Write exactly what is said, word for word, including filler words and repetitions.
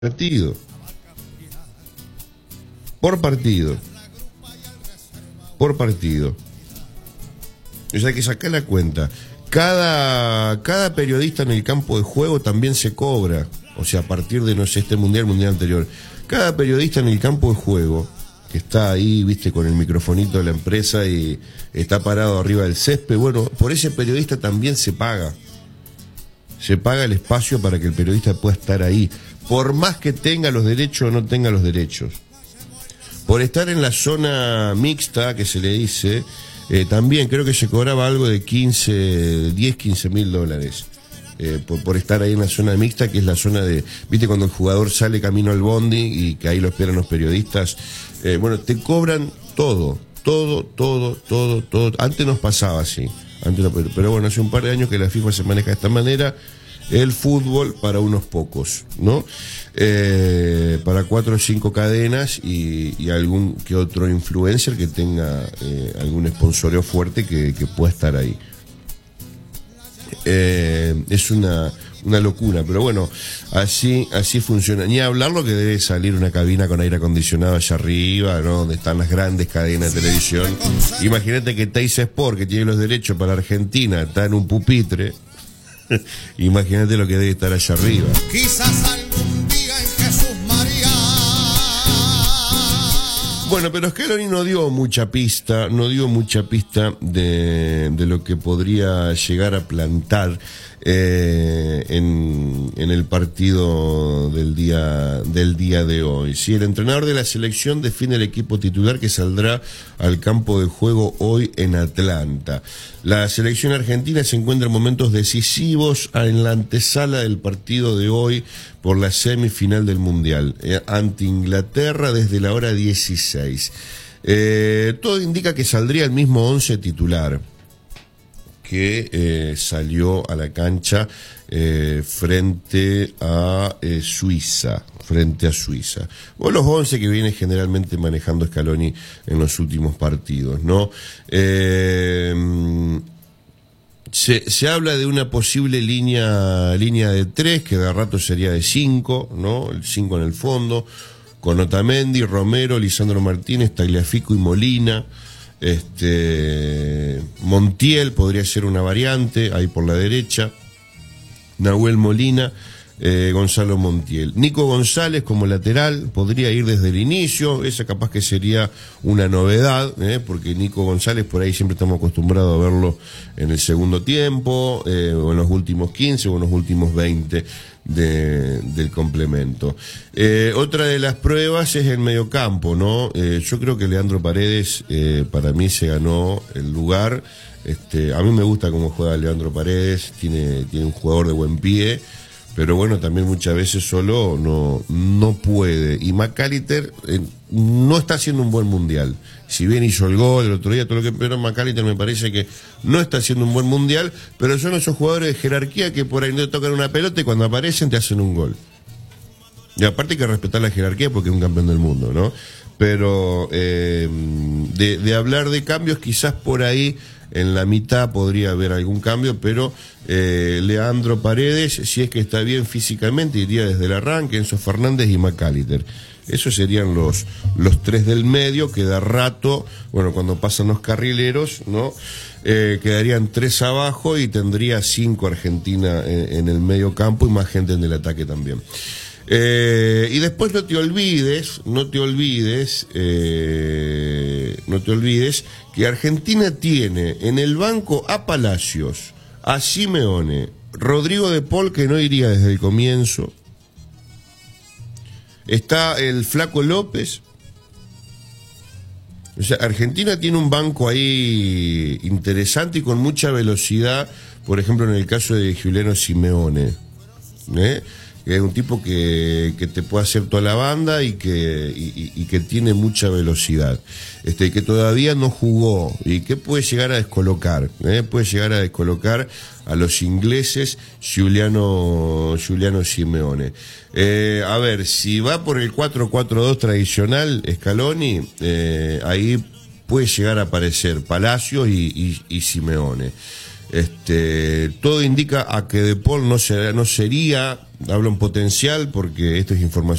partido. Por partido. Por partido. O sea, hay que sacar la cuenta. Cada, cada periodista en el campo de juego también se cobra. O sea, a partir de, no sé, este mundial, mundial anterior. Cada periodista en el campo de juego, que está ahí, viste, con el microfonito de la empresa y está parado arriba del césped, bueno, por ese periodista también se paga. Se paga el espacio para que el periodista pueda estar ahí, por más que tenga los derechos o no tenga los derechos. Por estar en la zona mixta, que se le dice, eh, también creo que se cobraba algo de quince, diez, quince mil dólares. Eh, por, por estar ahí en la zona mixta, que es la zona de, viste, cuando el jugador sale camino al bondi y que ahí lo esperan los periodistas. Eh, bueno, te cobran todo, todo, todo, todo, todo. Antes nos pasaba así. Antes no, pero, pero bueno, hace un par de años que la FIFA se maneja de esta manera. El fútbol para unos pocos, ¿no? Eh, para cuatro o cinco cadenas y, y algún que otro influencer que tenga eh, algún sponsoreo fuerte que, que pueda estar ahí. Eh, es una, una locura, pero bueno, así, así funciona. Ni hablar lo que debe salir una cabina con aire acondicionado allá arriba, ¿no? Donde están las grandes cadenas de televisión. Imagínate que Teis Sport, que tiene los derechos para Argentina, está en un pupitre. Imagínate lo que debe estar allá arriba. Quizás algún día en Jesús María. Bueno, pero Scaloni no dio mucha pista, no dio mucha pista de, de lo que podría llegar a plantar eh, en, en el partido del día, del día de hoy. Sí, el entrenador de la selección define el equipo titular que saldrá al campo de juego hoy en Atlanta. La selección argentina se encuentra en momentos decisivos en la antesala del partido de hoy por la semifinal del Mundial, eh, ante Inglaterra desde la hora dieciséis. Eh, todo indica que saldría el mismo once titular que eh, salió a la cancha eh, frente a eh, Suiza, frente a Suiza. O los once que viene generalmente manejando Scaloni en los últimos partidos, ¿no? Eh, se, se habla de una posible línea, línea de tres, que de rato sería de cinco, ¿no? El cinco en el fondo, con Otamendi, Romero, Lisandro Martínez, Tagliafico y Molina. Este, Montiel podría ser una variante, ahí por la derecha. Nahuel Molina, eh, Gonzalo Montiel. Nico González como lateral, podría ir desde el inicio, esa capaz que sería una novedad, eh, porque Nico González por ahí siempre estamos acostumbrados a verlo en el segundo tiempo, eh, o en los últimos quince o en los últimos veinte de, del complemento. Eh, otra de las pruebas es el mediocampo, ¿no? Eh, yo creo que Leandro Paredes, eh, para mí se ganó el lugar. Este, a mí me gusta cómo juega Leandro Paredes, tiene, tiene un jugador de buen pie, pero bueno, también muchas veces solo no, no puede. Y McAllister eh, no está haciendo un buen mundial. Si bien hizo el gol el otro día, todo lo que, pero McAllister me parece que no está haciendo un buen mundial, pero son esos jugadores de jerarquía que por ahí no te tocan una pelota y cuando aparecen te hacen un gol. Y aparte hay que respetar la jerarquía porque es un campeón del mundo, ¿no? Pero eh, de, de hablar de cambios, quizás por ahí en la mitad podría haber algún cambio, pero eh, Leandro Paredes, si es que está bien físicamente, iría desde el arranque, Enzo Fernández y McAllister. Esos serían los, los tres del medio, que de rato, bueno, cuando pasan los carrileros, ¿no? Eh, quedarían tres abajo y tendría cinco Argentina en, en el medio campo y más gente en el ataque también. Eh, y después no te olvides, no te olvides, eh, no te olvides que Argentina tiene en el banco a Palacios, a Simeone, Rodrigo de Paul, que no iría desde el comienzo, está el Flaco López. O sea, Argentina tiene un banco ahí interesante y con mucha velocidad, por ejemplo en el caso de Giuliano Simeone, ¿eh? Que es un tipo que, que te puede hacer toda la banda y que, y, y que tiene mucha velocidad, este, que todavía no jugó y que puede llegar a descolocar, ¿eh? puede llegar a descolocar a los ingleses Giuliano, Giuliano Simeone. Eh, a ver, si va por el cuatro cuatro dos tradicional, Scaloni, eh, ahí puede llegar a aparecer Palacios y, y, y Simeone. Este, todo indica a que De Paul no, será, no sería hablo en potencial porque esto es información